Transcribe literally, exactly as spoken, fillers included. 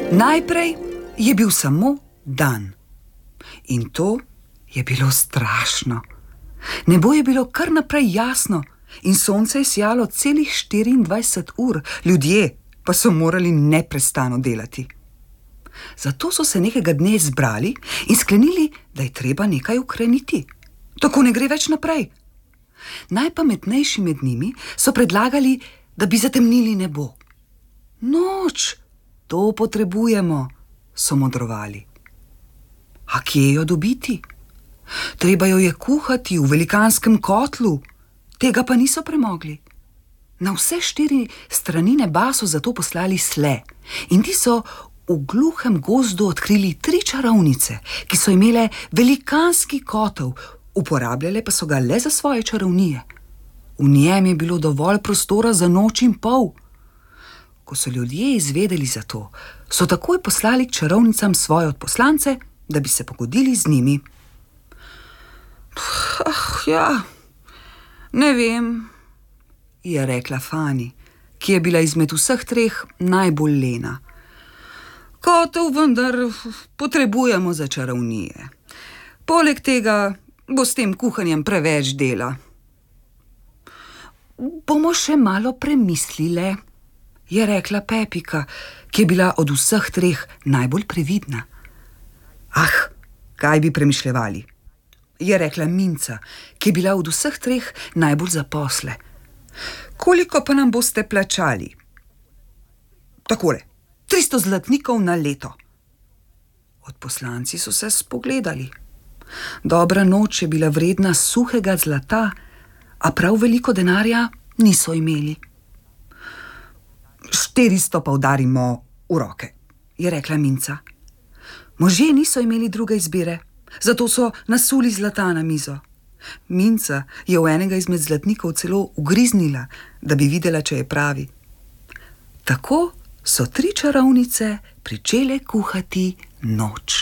Najprej je bil samo dan. In to je bilo strašno. Nebo je bilo kar naprej jasno in sonce je sijalo celih štiriindvajset ur, ljudje pa so morali neprestano delati. Zato so se nekega dne zbrali in sklenili, da je treba nekaj ukreniti. Tako ne gre več naprej. Najpametnejši med njimi so predlagali, da bi zatemnili nebo. Noč, to potrebujemo, so modrovali. A kje jo dobiti? Treba jo je kuhati v velikanskem kotlu, tega pa niso premogli. Na vse štiri strani neba so zato poslali sle in ti so v gluhem gozdu odkrili tri čarovnice, ki so imele velikanski kotel, uporabljale pa so ga le za svoje čarovnije. V njem je bilo dovolj prostora za noč in pol. Ko so ljudje izvedeli za to, so takoj poslali k čarovnicam svoje odposlance, da bi se pogodili z njimi. Ah, ja, ne vem, je rekla Fani, ki je bila izmed vseh treh najbolj lena. Kotel vendar potrebujemo za čarovnije. Poleg tega bo s tem kuhanjem preveč dela. Bomo še malo premislile, je rekla Pepika, ki je bila od vseh treh najbolj previdna. Ah, kaj bi premišljevali, je rekla Minca, ki je bila od vseh treh najbolj za posle. Koliko pa nam boste plačali? Takole, tristo zlatnikov na leto. Odposlanci so se spogledali. Dobra noč je bila vredna suhega zlata, a prav veliko denarja niso imeli. Štiristo pa udarimo v roke, je rekla Minca. Možje niso imeli druge izbire, zato so nasuli zlata na mizo. Minca je v enega izmed zlatnikov celo ugriznila, da bi videla, če je pravi. Tako so tri čarovnice pričele kuhati noč.